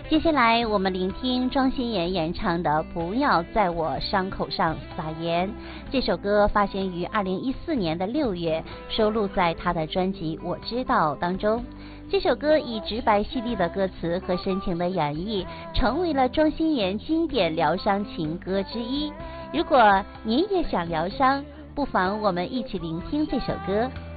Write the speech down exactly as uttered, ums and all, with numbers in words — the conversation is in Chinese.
接下来我们聆听庄心妍演唱的《不要在我伤口上撒盐》。这首歌发行于二零一四年的六月，收录在她的专辑《我知道》当中。这首歌以直白犀利的歌词和深情的演绎，成为了庄心妍经典疗伤情歌之一。如果您也想疗伤，不妨我们一起聆听这首歌。